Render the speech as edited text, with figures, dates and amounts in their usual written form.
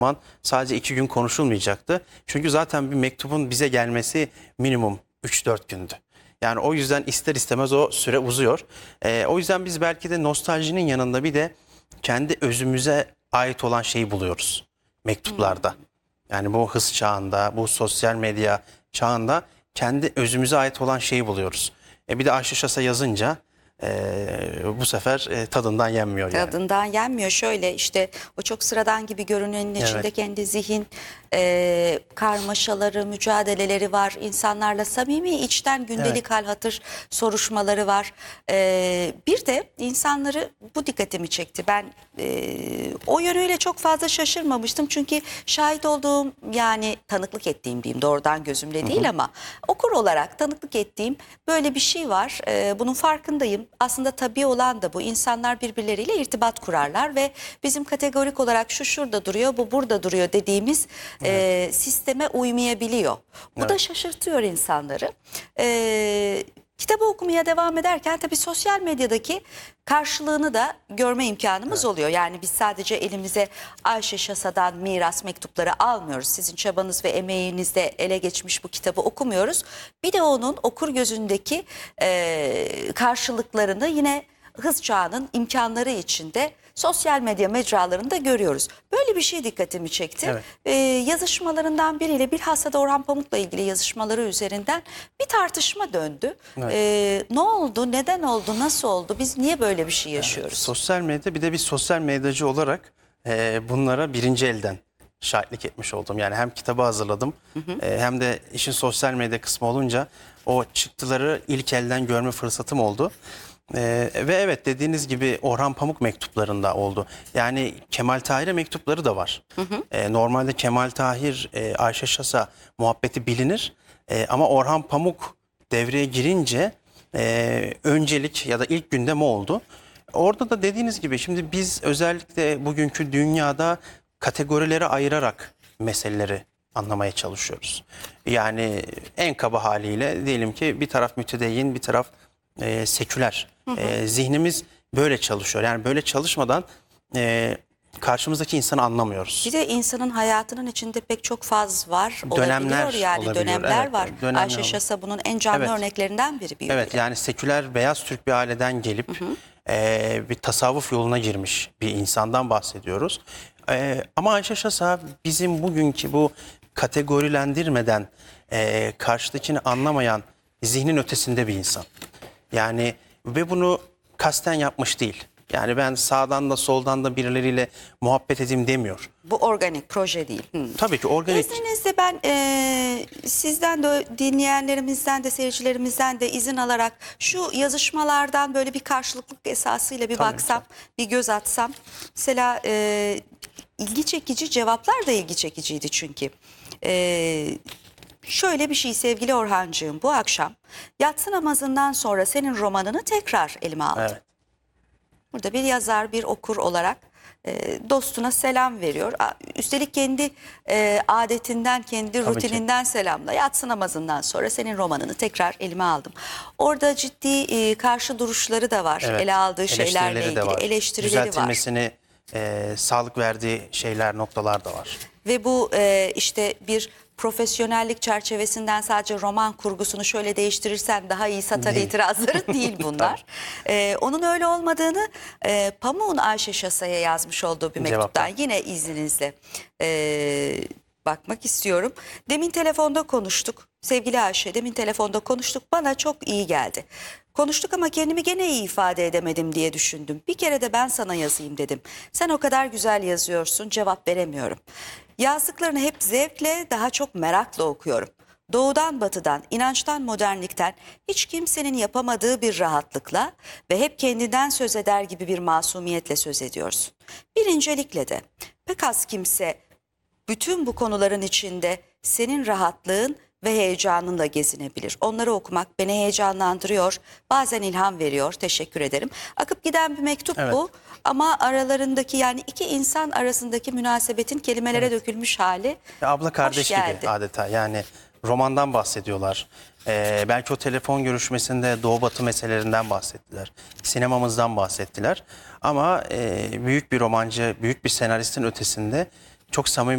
zaman sadece 2 gün konuşulmayacaktı. Çünkü zaten bir mektubun bize gelmesi minimum 3-4 gündü. Yani o yüzden ister istemez o süre uzuyor. O yüzden biz belki de nostaljinin yanında bir de kendi özümüze ait olan şeyi buluyoruz mektuplarda. Yani bu hız çağında, bu sosyal medya çağında kendi özümüze ait olan şeyi buluyoruz. Bir de Ayşe Şasa yazınca bu sefer tadından yenmiyor yani. Tadından yenmiyor. Şöyle işte o çok sıradan gibi görünenin içinde Evet. kendi zihin karmaşaları, mücadeleleri var. İnsanlarla samimi içten gündelik hal hatır soruşmaları var. Bir de insanları bu dikkatimi çekti. Ben o yönüyle çok fazla şaşırmamıştım. Çünkü şahit olduğum yani tanıklık ettiğim diyeyim doğrudan gözümle değil ama okur olarak tanıklık ettiğim böyle bir şey var. Bunun farkındayım. Aslında tabii olan da bu. İnsanlar birbirleriyle irtibat kurarlar ve bizim kategorik olarak şu şurada duruyor, bu burada duruyor dediğimiz sisteme uymayabiliyor. Bu da şaşırtıyor insanları. Kitabı okumaya devam ederken tabii sosyal medyadaki karşılığını da görme imkanımız oluyor. Yani biz sadece elimize Ayşe Şasa'dan miras mektupları almıyoruz. Sizin çabanız ve emeğinizle ele geçmiş bu kitabı okumuyoruz. Bir de onun okur gözündeki karşılıklarını yine hız çağının imkanları içinde sosyal medya mecralarında görüyoruz. Böyle bir şey dikkatimi çekti. Yazışmalarından biriyle bilhassa da Orhan Pamuk'la ilgili yazışmaları üzerinden bir tartışma döndü. Ne oldu, neden oldu, nasıl oldu, biz niye böyle bir şey yaşıyoruz? Sosyal medya, bir de bir sosyal medyacı olarak bunlara birinci elden şahitlik etmiş oldum. Yani hem kitabı hazırladım hem de işin sosyal medya kısmı olunca o çıktıları ilk elden görme fırsatım oldu. Ve evet, dediğiniz gibi Orhan Pamuk mektuplarında oldu. Yani Kemal Tahir'e mektupları da var. Normalde Kemal Tahir, Ayşe Şasa muhabbeti bilinir. Ama Orhan Pamuk devreye girince öncelik ya da ilk gündem oldu. Orada da dediğiniz gibi şimdi biz özellikle bugünkü dünyada kategorilere ayırarak meseleleri anlamaya çalışıyoruz. Yani en kaba haliyle diyelim ki bir taraf mütedeyyin, bir taraf seküler. Zihnimiz böyle çalışıyor. Yani böyle çalışmadan karşımızdaki insanı anlamıyoruz. Bir de insanın hayatının içinde pek çok faz var. Dönemler olabiliyor yani olabiliyor. dönemler Evet, var. dönemler Ayşe olur. Şasa bunun en canlı Evet. örneklerinden biri. Bir Evet, yönüyle. yani seküler beyaz Türk bir aileden gelip bir tasavvuf yoluna girmiş bir insandan bahsediyoruz. Ama Ayşe Şasa bizim bugünkü bu kategorilendirmeden karşıdakini anlamayan zihnin ötesinde bir insan. Yani ve bunu kasten yapmış değil. Yani ben sağdan da soldan da birileriyle muhabbet edeyim demiyor. Bu organik proje değil. Tabii ki organik. İzninizle ben sizden de dinleyenlerimizden de seyircilerimizden de izin alarak şu yazışmalardan böyle bir karşılıklık esasıyla bir baksam, bir göz atsam. Mesela ilgi çekici cevaplar da ilgi çekiciydi çünkü. Şöyle bir şey sevgili Orhancığım, bu akşam yatsı namazından sonra senin romanını tekrar elime aldım. Evet. Burada bir yazar, bir okur olarak dostuna selam veriyor. Üstelik kendi adetinden, kendi rutininden selamla. Yatsı namazından sonra senin romanını tekrar elime aldım. Orada ciddi karşı duruşları da var. Evet. Ele aldığı şeylerle Eleştirileri de ilgili var. eleştirileri var. Düzeltilmesini sağlık verdiği şeyler, noktalar da var. Ve bu işte bir profesyonellik çerçevesinden sadece roman kurgusunu şöyle değiştirirsen daha iyi satar itirazları değil bunlar. Onun öyle olmadığını Pamuk'un Ayşe Şasa'ya yazmış olduğu bir mektuptan yine izninizle bakmak istiyorum. Demin telefonda konuştuk. Sevgili Ayşe, demin telefonda konuştuk. Bana çok iyi geldi. Konuştuk ama kendimi gene iyi ifade edemedim diye düşündüm. Bir kere de ben sana yazayım dedim. Sen o kadar güzel yazıyorsun, cevap veremiyorum. Yazdıklarını hep zevkle, daha çok merakla okuyorum. Doğudan batıdan, inançtan modernlikten hiç kimsenin yapamadığı bir rahatlıkla ve hep kendinden söz eder gibi bir masumiyetle söz ediyorsun. Bir incelikle de pek az kimse bütün bu konuların içinde senin rahatlığın ve heyecanınla gezinebilir. Onları okumak beni heyecanlandırıyor, bazen ilham veriyor. Teşekkür ederim. Akıp giden bir mektup bu ama aralarındaki yani iki insan arasındaki münasebetin kelimelere dökülmüş hali. Abla kardeş gibi geldi. adeta, yani romandan bahsediyorlar. Belki o telefon görüşmesinde Doğu Batı meselelerinden bahsettiler. Sinemamızdan bahsettiler. Ama büyük bir romancı, büyük bir senaristin ötesinde çok samimi